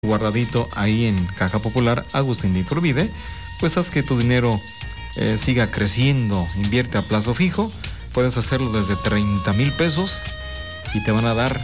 guardadito ahí en Caja Popular Agustín de Iturbide, pues haz que tu dinero siga creciendo. Invierte a plazo fijo, puedes hacerlo desde 30,000 pesos y te van a dar